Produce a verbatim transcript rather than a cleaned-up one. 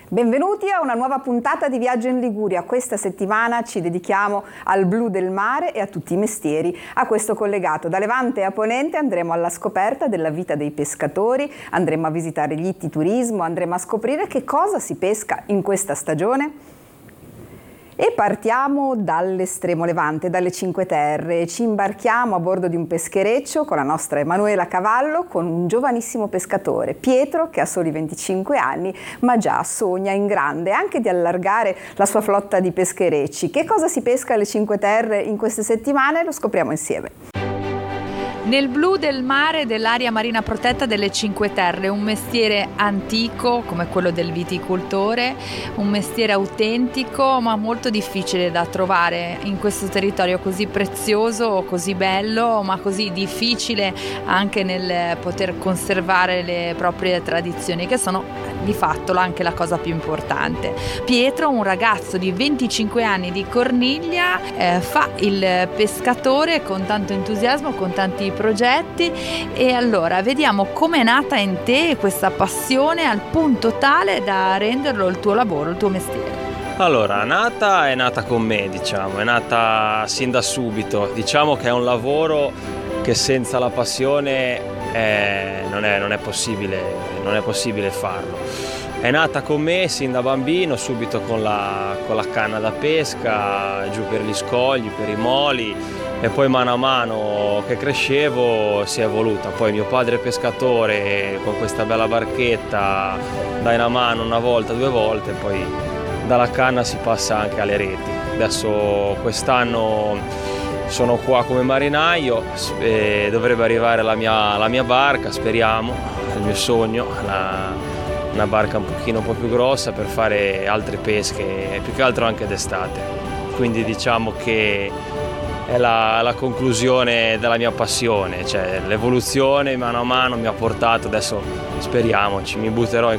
Benvenuti a una nuova puntata di Viaggio in Liguria. Questa settimana ci dedichiamo al blu del mare e a tutti i mestieri a questo collegato. Da Levante a Ponente andremo alla scoperta della vita dei pescatori, andremo a visitare gli ittiturismo, andremo a scoprire che cosa si pesca in questa stagione. E partiamo dall'estremo Levante, dalle Cinque Terre. Ci imbarchiamo a bordo di un peschereccio con la nostra Emanuela Cavallo, con un giovanissimo pescatore, Pietro, che ha soli venticinque anni, ma già sogna in grande anche di allargare la sua flotta di pescherecci. Che cosa si pesca alle Cinque Terre in queste settimane? Lo scopriamo insieme. Nel blu del mare dell'area marina protetta delle Cinque Terre, un mestiere antico come quello del viticoltore, un mestiere autentico ma molto difficile da trovare in questo territorio così prezioso, così bello, ma così difficile anche nel poter conservare le proprie tradizioni, che sono di fatto anche la cosa più importante. Pietro, un ragazzo di venticinque anni di Corniglia, eh, fa il pescatore con tanto entusiasmo, con tanti progetti. E allora vediamo com'è nata in te questa passione al punto tale da renderlo il tuo lavoro, il tuo mestiere. Allora, nata è nata con me, diciamo, è nata sin da subito. Diciamo che è un lavoro che senza la passione eh, non, è, non, è possibile, non è possibile farlo. È nata con me sin da bambino, subito con la, con la canna da pesca, giù per gli scogli, per i moli, e poi mano a mano che crescevo si è evoluta. Poi mio padre è pescatore, con questa bella barchetta dai una mano una volta, due volte, poi dalla canna si passa anche alle reti. Adesso quest'anno sono qua come marinaio e dovrebbe arrivare la mia, la mia barca, speriamo, è il mio sogno, la, una barca un pochino un po' più grossa per fare altre pesche, più che altro anche d'estate. Quindi diciamo che è la, la conclusione della mia passione, cioè l'evoluzione mano a mano mi ha portato, adesso speriamo, ci mi butterò in